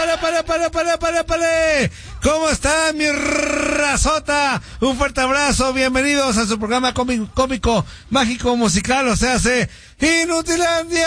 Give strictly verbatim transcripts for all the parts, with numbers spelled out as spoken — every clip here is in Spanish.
para, para, para, para, para, para. ¿Cómo está mi razota? Un fuerte abrazo, bienvenidos a su programa cómico, cómico mágico, musical, o sea, hace Inutilandia.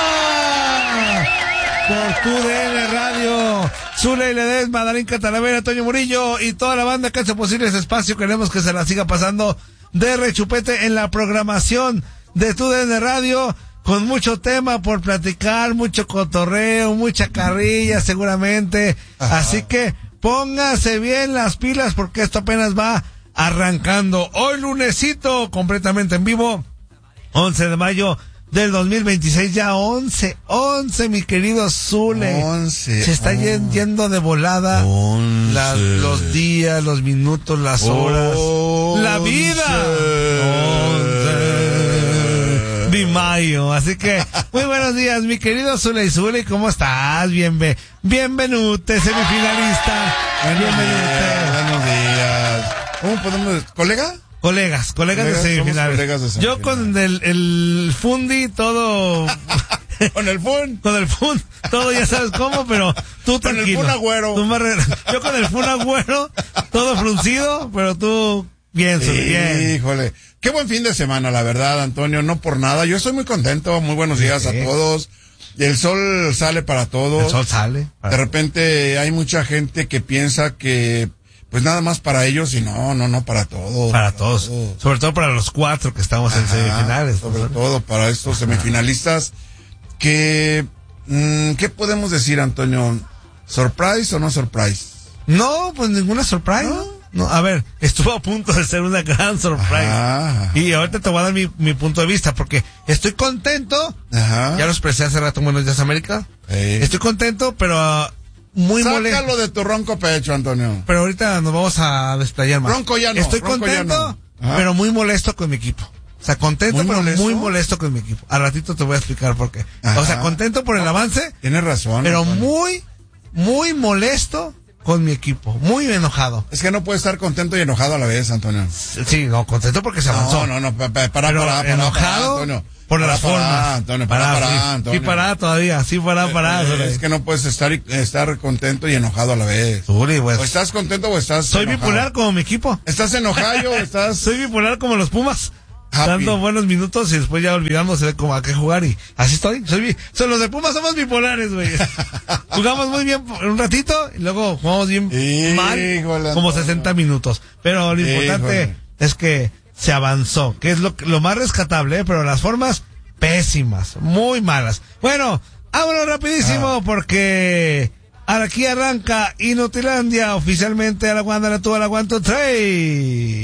Por tu D N Radio, Zule y Ledesma, Darinka Talavera, Toño Murillo y toda la banda que hace posible ese espacio. Queremos que se la siga pasando de rechupete en la programación de tu D N Radio, con mucho tema por platicar, mucho cotorreo, mucha carrilla seguramente. Ajá. Así que póngase bien las pilas porque esto apenas va arrancando. Hoy lunesito, completamente en vivo, once de mayo del dos mil veintiséis, ya once, once, mi querido Zule. once. Se está oh, yendo de volada la, los días, los minutos, las horas, once, la vida. once de mayo. Así que, muy buenos días, mi querido Zule y Zule, ¿cómo estás? Bienve, bienvenute, semifinalista. Bienvenute. Buenos días. ¿Cómo podemos? ¿Colega? Colegas, colegas, colegas de semifinales. Colegas de semifinales. Yo con el, el fundi todo. Con el fun. Con el fun, todo ya sabes cómo, pero tú tranquilo. Con el fun agüero. Tú re... Yo con el fun agüero, todo fruncido, pero tú bien, sí, bien. Híjole, qué buen fin de semana, la verdad, Antonio, no por nada. Yo estoy muy contento, muy buenos días sí. a todos. El sol sale para todos. El sol sale. De repente hay mucha gente que piensa que pues nada más para ellos y no, no, no para todos. Para, para todos. todos. Sobre todo para los cuatro que estamos Ajá, en semifinales. Sobre ¿no? todo para estos Ajá. semifinalistas que, mmm, ¿qué podemos decir, Antonio? ¿Surprise o no surprise? No, pues ninguna surprise. ¿No? No, a ver, estuvo a punto de ser una gran surprise. Ajá. Y ahorita te voy a dar mi, mi punto de vista porque estoy contento. Ajá. Ya lo expresé hace rato en Buenos Días América. Sí. Estoy contento, pero uh, muy molesto. Sácalo de tu ronco pecho, Antonio. Pero ahorita nos vamos a desplayar más. Ronco ya no. Estoy ronco contento, no. pero muy molesto con mi equipo. O sea, contento, ¿Muy pero molesto? muy molesto con mi equipo. Al ratito te voy a explicar por qué. Ajá. O sea, contento por el avance. Tienes razón. Pero Antonio. muy, muy molesto con mi equipo. Muy enojado. Es que no puedes estar contento y enojado a la vez, Antonio. Sí, no, contento porque se avanzó. No, no, no, para, para, para, para, enojado para, Antonio. Por para, las para, formas. Antonio, para, para, para, para, sí, Antonio. Sí, para todavía, sí, para, para. Eh, es que no puedes estar estar contento y enojado a la vez. Uri, pues. O estás contento o estás Soy enojado. bipolar como mi equipo. ¿Estás enojado o estás...? Soy bipolar como los Pumas. Happy. Dando buenos minutos y después ya olvidamos de cómo a qué jugar y así estoy. Soy, soy los de Pumas somos bipolares, güey. Jugamos muy bien un ratito y luego jugamos bien Híjole, mal como sesenta minutos. Pero lo importante Híjole. es que se avanzó, que es lo, lo más rescatable, ¿eh? Pero las formas pésimas, muy malas. Bueno, vámonos rapidísimo ah. porque aquí arranca Inutilandia oficialmente a la Guanda, la tuba, la aguanto tres.